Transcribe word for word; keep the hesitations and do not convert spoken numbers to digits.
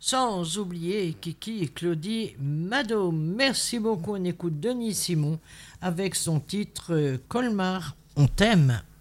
Sans oublier Kiki et Claudie Mado. Merci beaucoup. On écoute Denis Simon avec son titre euh, Colmar, on t'aime.